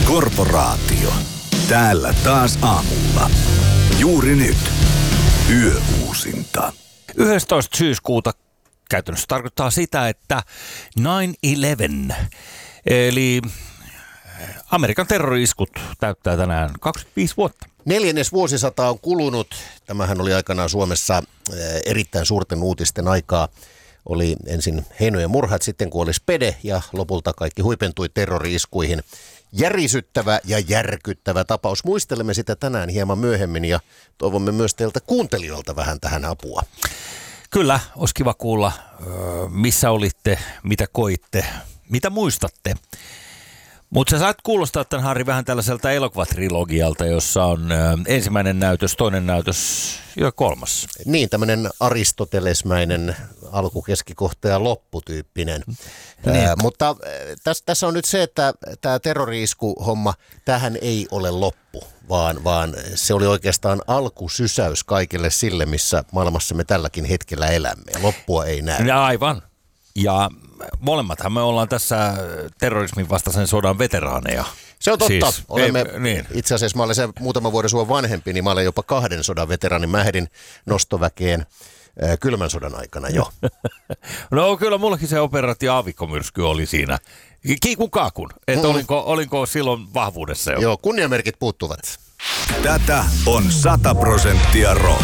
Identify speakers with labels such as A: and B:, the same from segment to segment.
A: Korporaatio. Täällä taas aamulla. Juuri nyt. Yöuusinta.
B: 11. syyskuuta käytännössä tarkoittaa sitä, että 9/11, eli Amerikan terrori-iskut täyttää tänään 25 vuotta.
C: 4. vuosisata on kulunut. Tämähän oli aikanaan Suomessa erittäin suurten uutisten aikaa. Oli ensin Heinojen murhat, sitten kuoli Spede ja lopulta kaikki huipentui terrori-iskuihin. Järisyttävä ja järkyttävä tapaus. Muistelemme sitä tänään hieman myöhemmin ja toivomme myös teiltä kuuntelijoilta vähän tähän apua.
B: Kyllä, olisi kiva kuulla, missä olitte, mitä koitte, mitä muistatte. Mutta sä saat kuulostaa tämän, Harri, vähän tällaiselta elokuvatrilogialta, jossa on ensimmäinen näytös, toinen näytös ja kolmas.
C: Niin, tämmöinen aristotelesmäinen alku, keskikohta ja lopputyyppinen. Mutta tässä on nyt se, että tämä terrori-isku-homma, tämähän ei ole loppu, vaan se oli oikeastaan alkusysäys kaikille sille, missä maailmassa me tälläkin hetkellä elämme. Loppua ei näy.
B: Ja aivan. Ja molemmathan me ollaan tässä terrorismin vastaisen sodan veteraaneja.
C: Se on totta.
B: Siis,
C: olemme,
B: niin.
C: Itse asiassa mä olen sen muutaman vuoden sua vanhempi, niin mä olen jopa 2 sodan veteraani. Mä ehdin nostoväkeen kylmän sodan aikana jo.
B: No kyllä mullakin se operaatio Aavikkomyrsky oli siinä. Kiikun kaakun. Että olinko silloin vahvuudessa jo?
C: Joo, kunniamerkit puuttuvat.
A: Tätä on 100% rock.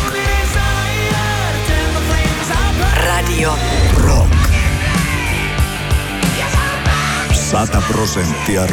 D: Radio
A: Rock. 100%